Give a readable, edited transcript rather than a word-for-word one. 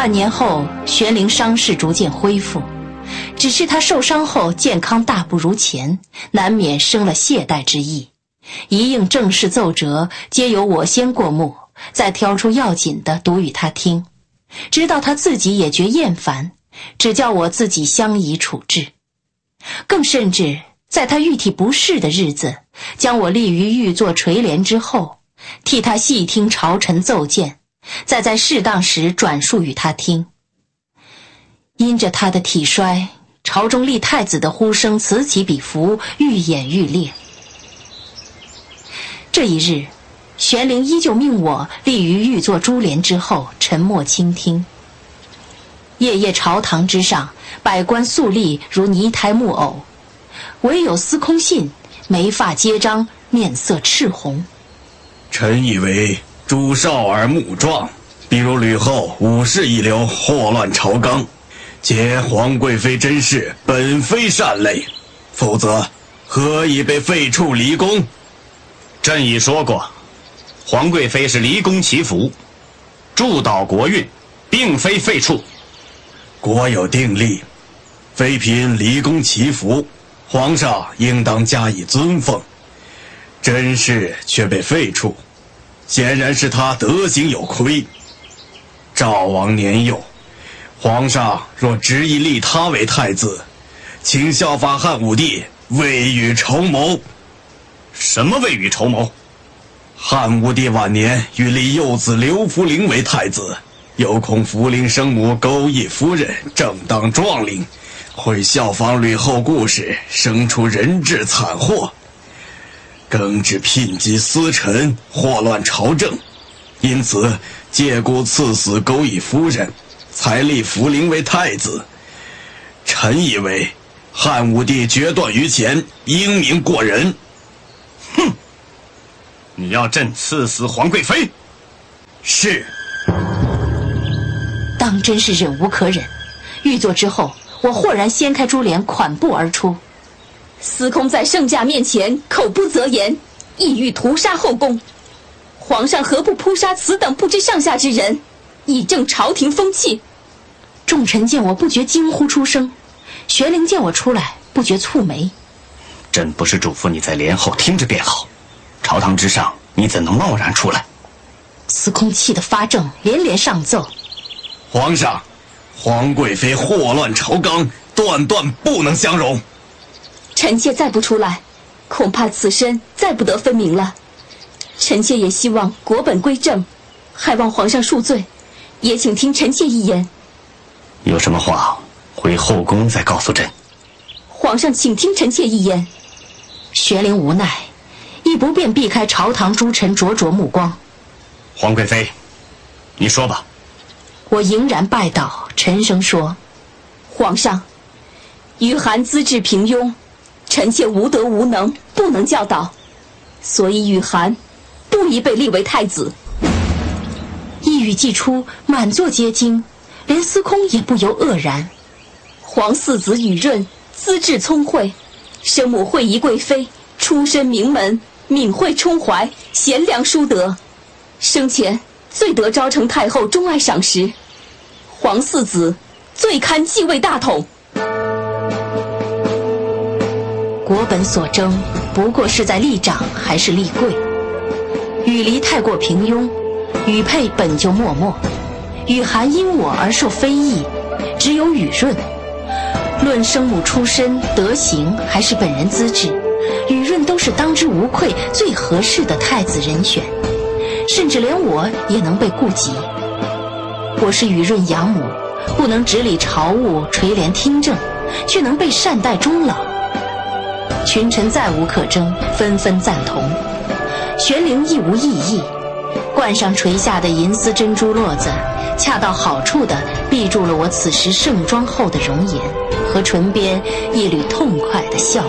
半年后，玄龄伤势逐渐恢复，只是他受伤后健康大不如前，难免生了懈怠之意。一应正式奏折，皆由我先过目，再挑出要紧的读与他听，直到他自己也觉厌烦，只叫我自己相宜处置。更甚至在他玉体不适的日子，将我立于玉座垂帘之后，替他细听朝臣奏谏，再在适当时转述与他听。因着他的体衰，朝中立太子的呼声此起彼伏，愈演愈烈。这一日，玄龄依旧命我立于玉座珠帘之后，沉默倾听。夜夜朝堂之上，百官肃立如泥胎木偶，唯有司空信眉发皆张，面色赤红。 臣以为朱少儿目壮，比如吕后武士一流，祸乱朝纲，且皇贵妃真是本非善类，否则何以被废黜离宫？ 朕已说过，皇贵妃是离宫祈福，助导国运，并非废黜。 国有定例，妃嫔离宫祈福，皇上应当加以尊奉。甄氏却被废黜，显然是他德行有亏。赵王年幼，皇上若执意立他为太子，请效法汉武帝，未雨绸缪。 什么未雨绸缪？ 汉武帝晚年欲立幼子刘弗陵为太子，有恐弗陵生母勾弋夫人正当壮龄，会效仿吕后故事，生出人质惨祸，更致聘击私臣，祸乱朝政。因此借故赐死勾弋夫人，才立弗陵为太子。臣以为汉武帝决断于前，英明过人。 哼！你要朕赐死皇贵妃？ 是。 当真是忍无可忍，御座之后，我豁然掀开珠帘，款步而出。 司空在圣驾面前口不择言，意欲屠杀后宫。皇上何不扑杀此等不知上下之人，以正朝廷风气？ 众臣见我不觉惊呼出声，玄龄见我出来不觉蹙眉。 朕不是嘱咐你在帘后听着便好，朝堂之上你怎能贸然出来？ 司空气得发怔，连连上奏。 皇上，皇贵妃祸乱朝纲，断断不能相容。 臣妾再不出来，恐怕此身再不得分明了。臣妾也希望国本归正，还望皇上恕罪，也请听臣妾一言。 有什么话回后宫再告诉朕。 皇上请听臣妾一言。 玄龄无奈，亦不便避开朝堂诸臣灼灼目光。 皇贵妃，你说吧。 我迎然拜倒，沉声说： 皇上，于寒资质平庸，臣妾无德无能，不能教导，所以于寒不宜被立为太子。 一语既出，满座皆惊，连司空也不由愕然。 皇四子宇润资质聪慧，生母惠仪贵妃出身名门，敏慧充怀，贤良淑德，生前最得昭成太后钟爱赏识。皇四子最堪继位大统。 国本所争，不过是在立长还是立贵。宇离太过平庸，宇佩本就默默，宇寒因我而受非议，只有宇润。论生母出身、德行还是本人资质，宇润都是当之无愧最合适的太子人选，甚至连我也能被顾及。我是宇润养母，不能直理朝务、垂帘听政，却能被善待终老。群臣再无可争，纷纷赞同。玄龄亦无异议，冠上垂下的银丝珍珠络子，恰到好处地闭住了我此时盛装后的容颜，和唇边一缕痛快的笑。